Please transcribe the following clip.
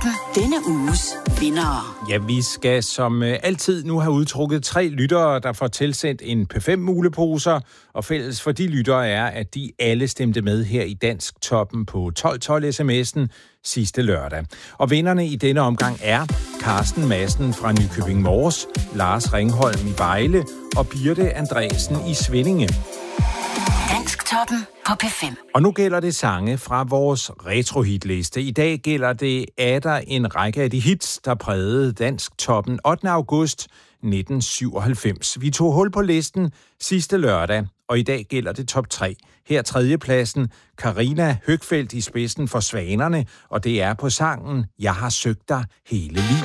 Toppen. Denne uges vinder. Ja, vi skal som altid nu have udtrukket 3 lyttere, der får tilsendt en P5-muleposer. Og fælles for de lyttere er, at de alle stemte med her i Dansk Toppen på 1212 sms'en sidste lørdag. Og vinderne i denne omgang er Carsten Madsen fra Nykøbing Mors, Lars Ringholm i Vejle og Birte Andresen i Svindinge. Dansk Toppen på P5. Og nu gælder det sange fra vores retrohitliste. I dag gælder det atter en række af de hits, der prægede Dansk Toppen 8. august 1997. Vi tog hul på listen sidste lørdag, og i dag gælder det top 3. Her 3. pladsen, Karina Høgfeldt i spidsen for Svanerne, og det er på sangen Jeg har søgt dig hele livet.